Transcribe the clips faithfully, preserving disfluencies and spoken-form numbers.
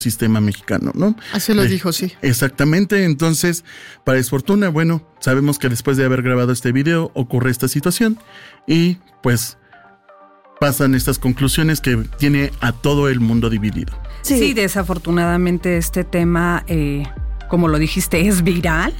sistema mexicano, ¿no? Así lo eh, dijo, sí. Exactamente, entonces, para desfortuna, bueno, sabemos que después de haber grabado este video ocurre esta situación y pues pasan estas conclusiones que tiene a todo el mundo dividido. Sí, sí desafortunadamente este tema, eh, como lo dijiste, es viral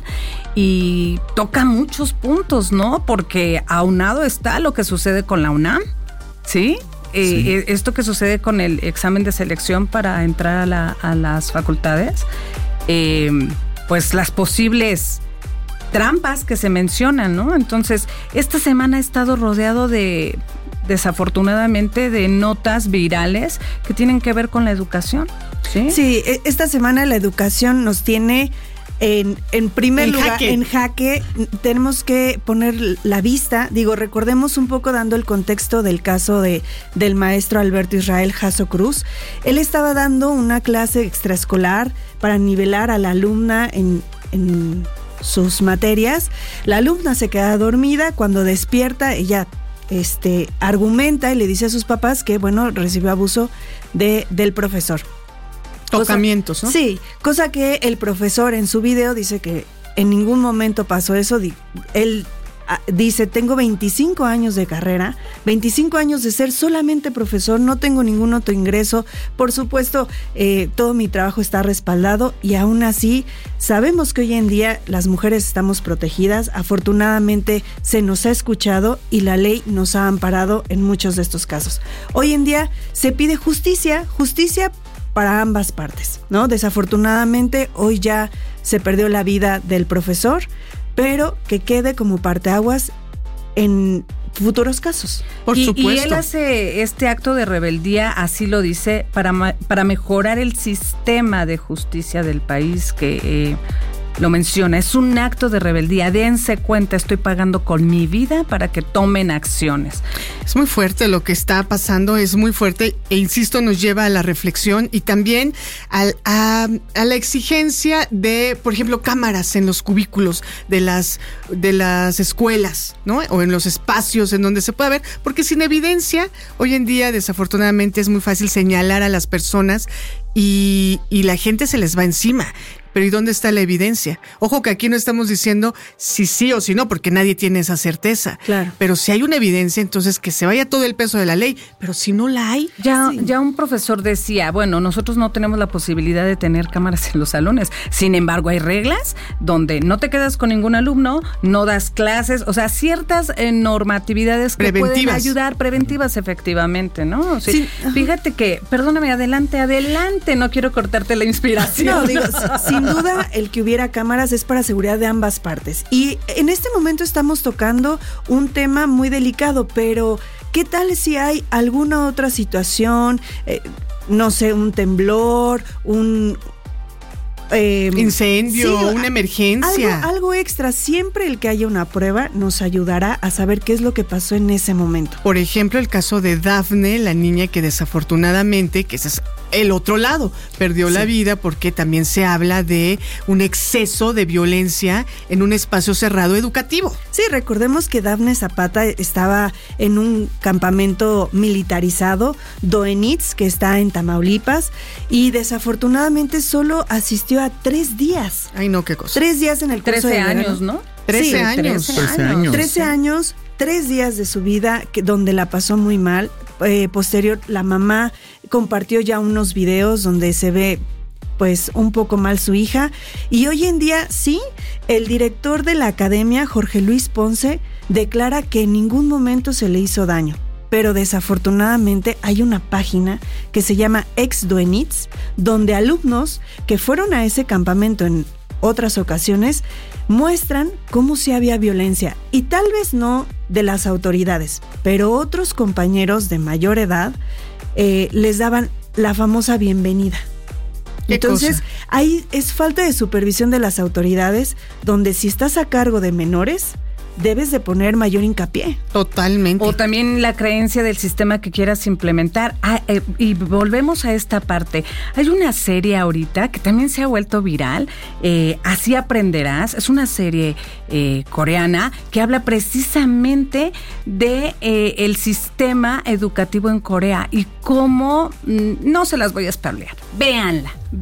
y toca muchos puntos, ¿no? Porque aunado está lo que sucede con la UNAM, ¿sí? Eh, sí. Esto que sucede con el examen de selección para entrar a, la, a las facultades, eh, pues las posibles trampas que se mencionan, ¿no? Entonces, esta semana he estado rodeado de, desafortunadamente, de notas virales que tienen que ver con la educación, ¿sí? Sí, esta semana la educación nos tiene... En, en primer en lugar, jaque. en jaque, tenemos que poner la vista, digo, recordemos un poco dando el contexto del caso de, del maestro Alberto Israel Jasso Cruz. Él estaba dando una clase extraescolar para nivelar a la alumna en, en sus materias. La alumna se queda dormida, cuando despierta, ella este, argumenta y le dice a sus papás que, bueno, recibió abuso de, del profesor. Tocamientos, ¿no? Sí, cosa que el profesor en su video dice que en ningún momento pasó eso. Él dice, tengo veinticinco años de carrera, veinticinco años de ser solamente profesor, no tengo ningún otro ingreso. Por supuesto, eh, todo mi trabajo está respaldado y aún así sabemos que hoy en día las mujeres estamos protegidas. Afortunadamente se nos ha escuchado y la ley nos ha amparado en muchos de estos casos. Hoy en día se pide justicia, justicia para ambas partes, ¿no? Desafortunadamente hoy ya se perdió la vida del profesor, pero que quede como parteaguas en futuros casos. Por y, supuesto. Y él hace este acto de rebeldía, así lo dice, para, para mejorar el sistema de justicia del país que... Eh, lo menciona, es un acto de rebeldía, dense cuenta, estoy pagando con mi vida para que tomen acciones. Es muy fuerte lo que está pasando, es muy fuerte e insisto, nos lleva a la reflexión y también a, a, a la exigencia de, por ejemplo, cámaras en los cubículos de las, de las escuelas, ¿no? O en los espacios en donde se pueda ver, porque sin evidencia, hoy en día desafortunadamente es muy fácil señalar a las personas y, y la gente se les va encima. Pero ¿y dónde está la evidencia? Ojo que aquí no estamos diciendo si sí o si no, porque nadie tiene esa certeza. Claro. Pero si hay una evidencia, entonces que se vaya todo el peso de la ley. Pero si no la hay... Ya, sí. ya un profesor decía, bueno, nosotros no tenemos la posibilidad de tener cámaras en los salones. Sin embargo, hay reglas donde no te quedas con ningún alumno, no das clases, o sea, ciertas eh, normatividades que pueden ayudar, preventivas efectivamente, ¿no? Sí, sí. Fíjate que, perdóname, adelante, adelante, no quiero cortarte la inspiración. No, digo, sin duda el que hubiera cámaras es para seguridad de ambas partes. Y en este momento estamos tocando un tema muy delicado, pero ¿qué tal si hay alguna otra situación? Eh, no sé, un temblor, un... Eh, incendio, sí, una emergencia. Algo, algo extra. Siempre el que haya una prueba nos ayudará a saber qué es lo que pasó en ese momento. Por ejemplo, el caso de Dafne, la niña que desafortunadamente, que ese es el otro lado, perdió sí. la vida porque también se habla de un exceso de violencia en un espacio cerrado educativo. Sí, recordemos que Dafne Zapata estaba en un campamento militarizado, Doenitz, que está en Tamaulipas, y desafortunadamente solo asistió a tres días. Ay, no, qué cosa. Tres días en el curso de verano. trece años, ¿no? trece sí, años. trece años. trece años, tres días de su vida que, donde la pasó muy mal. Eh, posterior, la mamá compartió ya unos videos donde se ve pues un poco mal su hija. Y hoy en día, sí, el director de la academia, Jorge Luis Ponce, declara que en ningún momento se le hizo daño. Pero desafortunadamente hay una página que se llama Ex Doenitz, donde alumnos que fueron a ese campamento en otras ocasiones muestran cómo sí había violencia, y tal vez no de las autoridades, pero otros compañeros de mayor edad eh, les daban la famosa bienvenida. Entonces, cosa? ahí es falta de supervisión de las autoridades, donde si estás a cargo de menores, debes de poner mayor hincapié. Totalmente. O también la creencia del sistema que quieras implementar. Ah, eh, y volvemos a esta parte. Hay una serie ahorita que también se ha vuelto viral, eh, Así aprenderás. Es una serie eh, coreana que habla precisamente de eh, el sistema educativo en Corea y cómo, mm, no se las voy a spoilear. Véanla.